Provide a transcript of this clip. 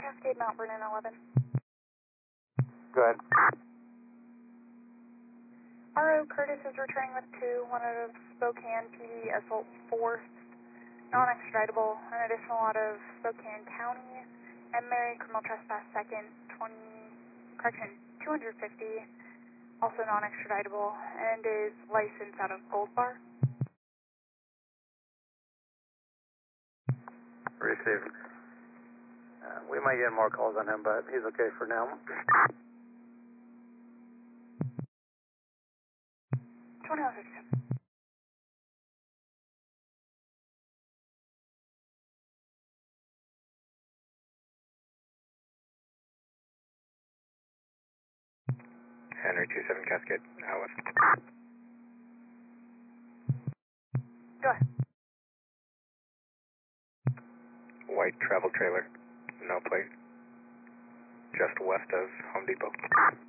Cascade, Mount Vernon 11. Go ahead. RO Curtis is returning with 2, one out of Spokane PD, assault 4th, non-extraditable, an additional out of Spokane County, and Mary, criminal trespass 2nd, 250, also non-extraditable, and is licensed out of Gold Bar. Received. We might get more calls on him, but he's okay for now. 2157. Henry 27 Cascade, out. Go ahead. White travel trailer, no plate, just west of Home Depot.